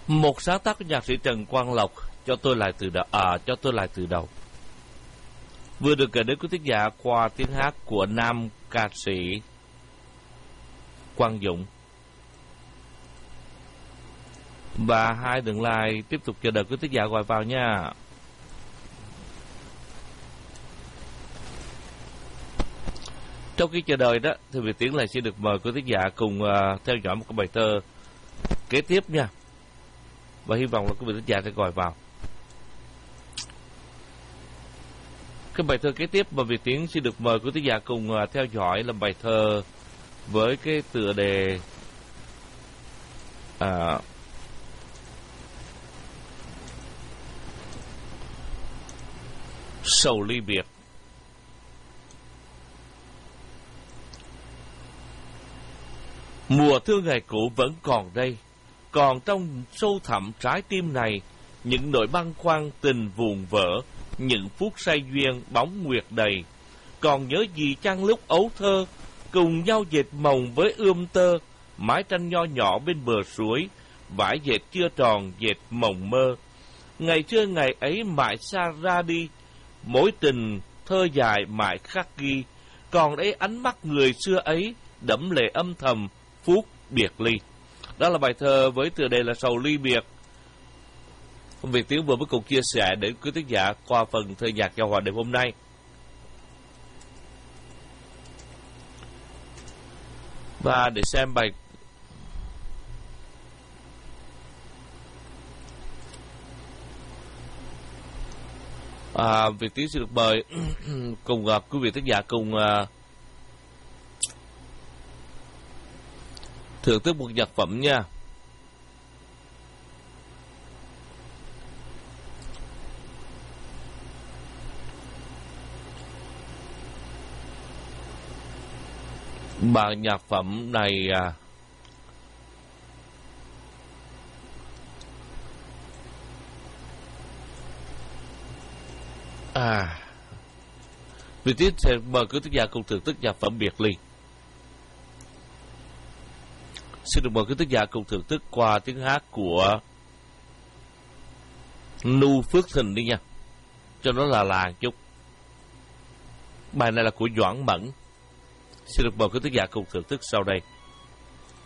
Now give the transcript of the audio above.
Một sáng tác của nhạc sĩ Trần Quang Lộc, cho tôi lại từ đầu. Vừa được gửi đến quý thính giả qua tiếng hát của nam ca sĩ Quang Dũng. Và hai đường like tiếp tục chờ đợi quý thính giả gọi vào nha. Trong khi chờ đợi đó thì Việt Tiến lại sẽ được mời quý thính giả cùng theo dõi một cái bài thơ kế tiếp nha. Và hy vọng là quý vị thính giả sẽ gọi vào. Cái bài thơ kế tiếp mà Việt Tiến sẽ được mời quý thính giả cùng theo dõi là bài thơ với cái tựa đề Sầu ly biệt. Mùa thương ngày cũ vẫn còn đây, còn trong sâu thẳm trái tim này, những nỗi băn khoăn tình vuông vỡ, những phút say duyên bóng nguyệt đầy. Còn nhớ gì chăng lúc ấu thơ, cùng nhau dệt mồng với ươm tơ, mái tranh nho nhỏ bên bờ suối, vải dệt chưa tròn dệt mộng mơ. Ngày xưa ngày ấy mãi xa ra đi, mối tình thơ dài mãi khắc ghi, còn đấy ánh mắt người xưa ấy, đẫm lệ âm thầm phút biệt ly. Đó là bài thơ với tựa đề là Sầu ly biệt. Việt Tiến vừa mới cùng chia sẻ đến quý thính giả qua phần thơ nhạc giao hòa đêm hôm nay. Và để xem bài Việt Tiến sẽ được mời cùng quý vị thính giả cùng thưởng thức một nhạc phẩm nha. Bản nhạc phẩm này Việt Tiến sẽ mời quý thính giả cùng thưởng thức nhạc phẩm Biệt Ly. Xin được mời quý thính giả cùng thưởng thức qua tiếng hát của Nu Phước Thịnh đi nha, cho nó là làng chút. Bài này là của Doãn Mẫn. Xin được mời quý thính giả cùng thưởng thức sau đây.